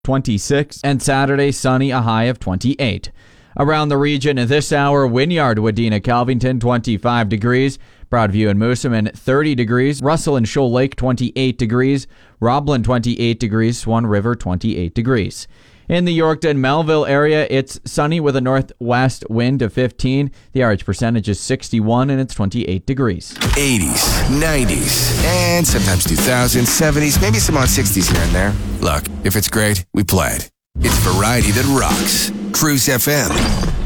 26, and Saturday, sunny, a high of 28. Around the region this hour, Wynyard, Wadena, Calvington, 25 degrees. Broadview and Moosomin, 30 degrees. Russell and Shoal Lake, 28 degrees. Roblin, 28 degrees. Swan River, 28 degrees. In the Yorkton-Melville area, it's sunny with a northwest wind of 15. The average percentage is 61, and it's 28 degrees. 80s, 90s, and sometimes 2000s, 70s, maybe some odd 60s here and there. Look, if it's great, we play it. It's variety that rocks. Cruise FM.